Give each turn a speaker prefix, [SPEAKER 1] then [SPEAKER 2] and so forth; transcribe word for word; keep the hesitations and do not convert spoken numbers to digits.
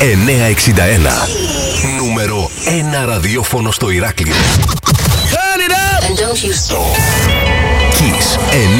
[SPEAKER 1] εννιακόσια εξήντα ένα. Νούμερο ένα ραδιόφωνο στο Ηράκλειο.
[SPEAKER 2] Turn it up!
[SPEAKER 1] And don't you stop.